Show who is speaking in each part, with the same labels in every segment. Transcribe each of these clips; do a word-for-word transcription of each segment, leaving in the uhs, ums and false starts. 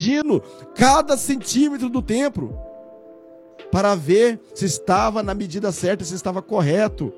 Speaker 1: medindo cada centímetro do templo, para ver se estava na medida certa, se estava correto.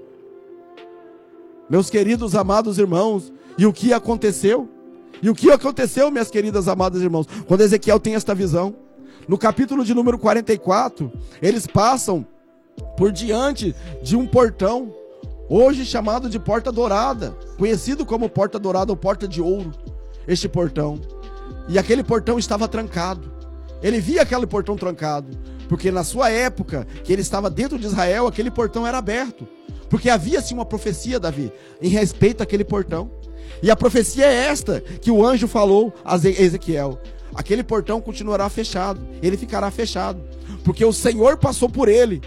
Speaker 1: Meus queridos amados irmãos, e o que aconteceu? E o que aconteceu, minhas queridas amadas irmãos, quando Ezequiel tem esta visão? No capítulo de número quarenta e quatro, eles passam por diante de um portão, hoje chamado de Porta Dourada, conhecido como Porta Dourada ou Porta de Ouro, este portão. E aquele portão estava trancado. Ele via aquele portão trancado, porque na sua época, que ele estava dentro de Israel, aquele portão era aberto. Porque havia-se uma profecia, Davi, em respeito àquele portão. E a profecia é esta, que o anjo falou a Ezequiel: aquele portão continuará fechado, ele ficará fechado, porque o Senhor passou por ele.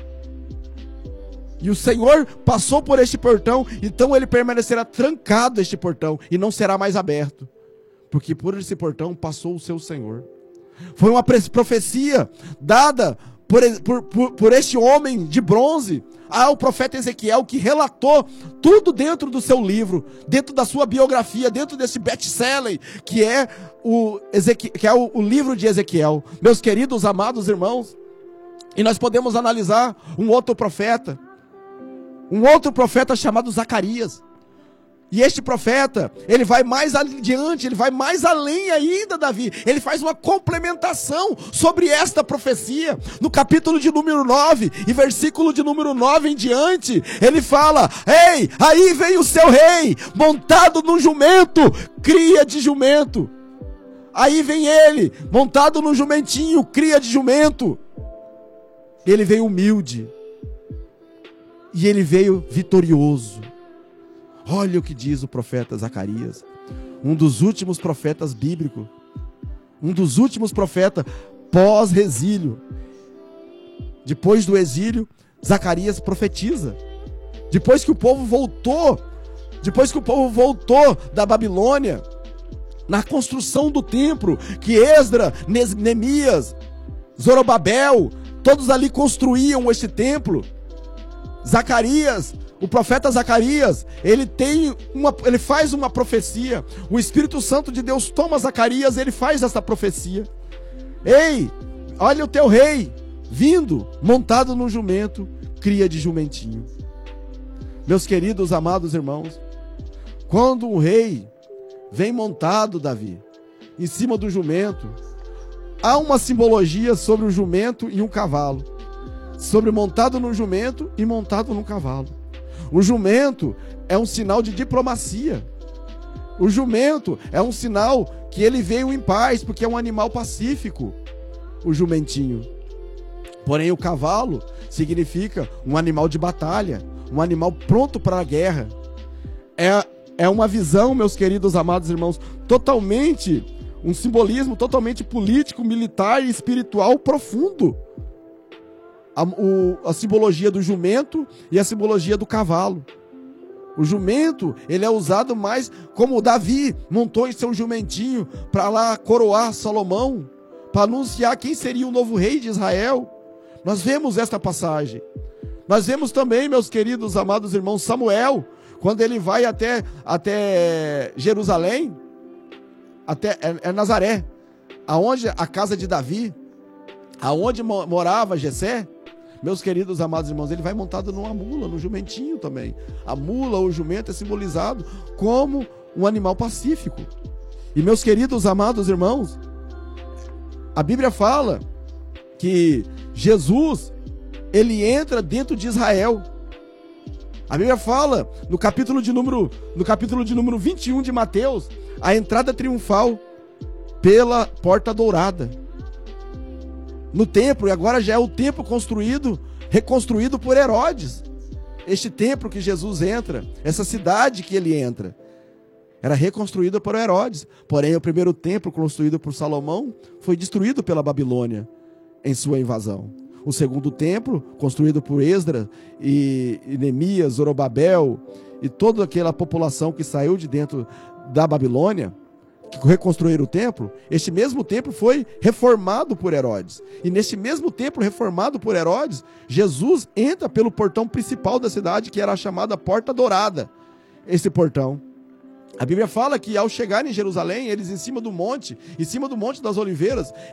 Speaker 1: E o Senhor passou por este portão, então ele permanecerá trancado este portão, e não será mais aberto, porque por esse portão passou o seu Senhor. Foi uma profecia dada por, por, por, por este homem de bronze ao profeta Ezequiel, que relatou tudo dentro do seu livro, dentro da sua biografia, dentro desse best-seller que é, o, Ezequiel, que é o, o livro de Ezequiel. Meus queridos amados irmãos, e nós podemos analisar um outro profeta, um outro profeta chamado Zacarias. E este profeta, ele vai mais adiante, ele vai mais além ainda, Davi. Ele faz uma complementação sobre esta profecia. No capítulo de número nove, e versículo de número nove em diante, ele fala: ei, aí vem o seu rei, montado num jumento, cria de jumento. Aí vem ele, montado num jumentinho, cria de jumento. Ele veio humilde. E ele veio vitorioso. Olha o que diz o profeta Zacarias, um dos últimos profetas bíblicos, um dos últimos profetas pós-exílio. Depois do exílio, Zacarias profetiza. Depois que o povo voltou, depois que o povo voltou da Babilônia, na construção do templo, que Esdra, Neemias, Zorobabel, todos ali construíam este templo. Zacarias, o profeta Zacarias, ele tem uma, ele faz uma profecia. O Espírito Santo de Deus toma Zacarias, ele faz essa profecia. Ei, olha o teu rei vindo, montado num jumento, cria de jumentinho. Meus queridos amados irmãos, quando um rei vem montado, Davi, em cima do jumento, há uma simbologia sobre o jumento e um cavalo. Sobre montado no jumento e montado no cavalo. O jumento é um sinal de diplomacia. O jumento é um sinal que ele veio em paz, porque é um animal pacífico, o jumentinho. Porém, o cavalo significa um animal de batalha, um animal pronto para a guerra. É, é uma visão, meus queridos amados irmãos, totalmente, um simbolismo totalmente político, militar e espiritual profundo. A, o, a simbologia do jumento e a simbologia do cavalo. O jumento, ele é usado mais como Davi montou em seu jumentinho para lá coroar Salomão, para anunciar quem seria o novo rei de Israel. Nós vemos esta passagem. Nós vemos também, meus queridos amados irmãos, Samuel, quando ele vai até, até Jerusalém, até é, é Nazaré, aonde a casa de Davi, aonde morava Jessé. Meus queridos amados irmãos, ele vai montado numa mula, no jumentinho também. A mula ou o jumento é simbolizado como um animal pacífico. E meus queridos amados irmãos, a Bíblia fala que Jesus, ele entra dentro de Israel. A Bíblia fala no capítulo de número, no capítulo de número vinte e um de Mateus, a entrada triunfal pela Porta Dourada. No templo, e agora já é o templo construído, reconstruído por Herodes. Este templo que Jesus entra, essa cidade que ele entra, era reconstruída por Herodes. Porém, o primeiro templo construído por Salomão foi destruído pela Babilônia em sua invasão. O segundo templo, construído por Esdra e, e Neemias, Zorobabel e toda aquela população que saiu de dentro da Babilônia, que reconstruíram o templo, este mesmo templo foi reformado por Herodes. E neste mesmo templo reformado por Herodes, Jesus entra pelo portão principal da cidade, que era a chamada Porta Dourada. Esse portão. A Bíblia fala que ao chegar em Jerusalém, eles em cima do monte, em cima do Monte das Oliveiras,